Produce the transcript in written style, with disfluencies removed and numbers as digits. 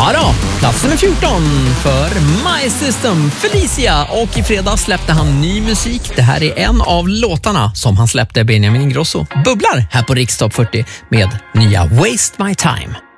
Ja då, plats nummer 14 för My System, Felicia. Och i fredag släppte han ny musik. Det här är en av låtarna som han släppte, Benjamin Ingrosso. Bubblar här på Rikstopp 40 med nya Waste My Time.